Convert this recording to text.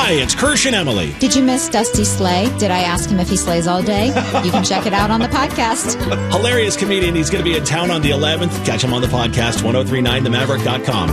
Hi, it's Kirsch and Emily. Did you miss Dusty Slay? Did I ask him if he slays all day? You can check it out on the podcast. Hilarious comedian. He's going to be in town on the 11th. Catch him on the podcast, 1039themaverick.com.